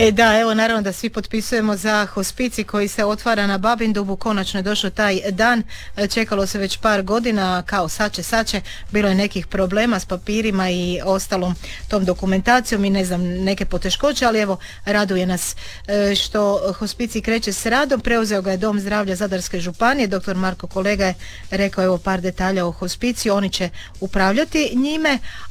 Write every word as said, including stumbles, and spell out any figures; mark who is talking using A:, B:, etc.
A: E da, evo naravno da svi potpisujemo za hospicij koji se otvara na Babindubu. Konačno je došao taj dan, čekalo se već par godina, kao sad će, sad će, bilo je nekih problema s papirima i ostalom tom dokumentacijom i ne znam, neke poteškoće, ali evo raduje nas što hospicij kreće s radom. Preuzeo ga je Dom zdravlja Zadarske županije, doktor Marko Kolega je rekao evo par detalja o hospiciju, oni će upravljati njime,